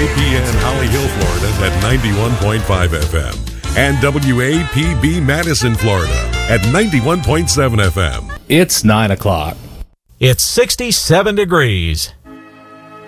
WAPN Holly Hill, Florida at 91.5 FM and WAPB Madison, Florida at 91.7 FM. It's 9 o'clock. It's 67 degrees.